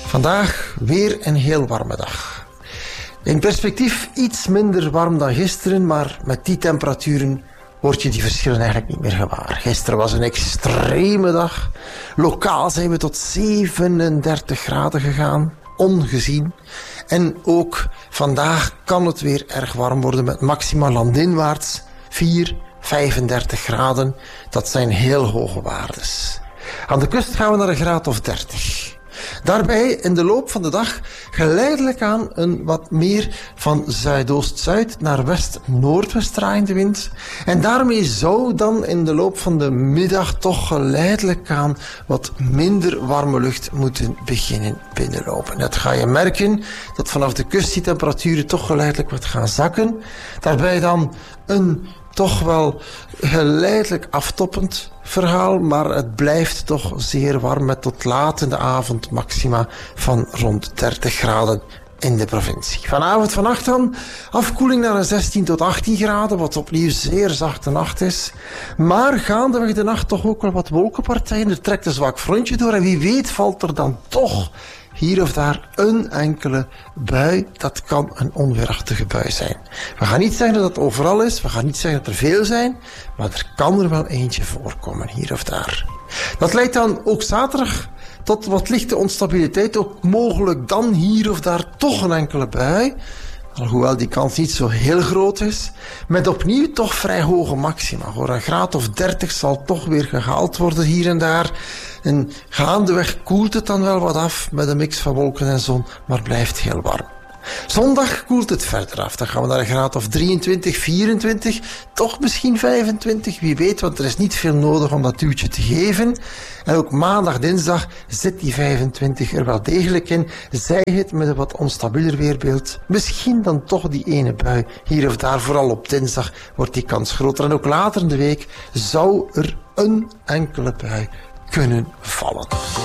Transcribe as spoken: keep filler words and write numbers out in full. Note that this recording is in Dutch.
Vandaag weer een heel warme dag. In perspectief iets minder warm dan gisteren, maar met die temperaturen word je die verschillen eigenlijk niet meer gewaar. Gisteren was een extreme dag. Lokaal zijn we tot zevenendertig graden gegaan, ongezien. En ook vandaag kan het weer erg warm worden met maxima landinwaarts vier, vijfendertig graden. Dat zijn heel hoge waardes. Aan de kust gaan we naar een graad of dertig. Daarbij in de loop van de dag geleidelijk aan een wat meer van zuidoost-zuid naar west-noordwest draaiende wind. En daarmee zou dan in de loop van de middag toch geleidelijk aan wat minder warme lucht moeten beginnen binnenlopen. Dat ga je merken dat vanaf de kust die temperaturen toch geleidelijk wat gaan zakken. Daarbij dan een toch wel geleidelijk aftoppend verhaal, maar het blijft toch zeer warm met tot laat in de avond maxima van rond dertig graden in de provincie. Vanavond, vannacht dan afkoeling naar een zestien tot achttien graden, wat opnieuw zeer zachte nacht is. Maar gaandeweg de nacht toch ook wel wat wolkenpartijen. Er trekt een zwak frontje door en wie weet valt er dan toch hier of daar een enkele bui. Dat kan een onweerachtige bui zijn. We gaan niet zeggen dat het overal is, we gaan niet zeggen dat er veel zijn, maar er kan er wel eentje voorkomen, hier of daar. Dat leidt dan ook zaterdag tot wat lichte onstabiliteit, ook mogelijk dan hier of daar toch een enkele bui. Alhoewel die kans niet zo heel groot is, met opnieuw toch vrij hoge maxima. Voor een graad of dertig zal toch weer gehaald worden hier en daar. En gaandeweg koelt het dan wel wat af met een mix van wolken en zon, maar blijft heel warm. Zondag koelt het verder af. Dan gaan we naar een graad of drieëntwintig, vierentwintig, toch misschien vijfentwintig, wie weet, want er is niet veel nodig om dat duwtje te geven. En ook maandag, dinsdag zit die vijfentwintig er wel degelijk in. Zij het met een wat onstabieler weerbeeld. Misschien dan toch die ene bui hier of daar, vooral op dinsdag wordt die kans groter. En ook later in de week zou er een enkele bui kunnen vallen.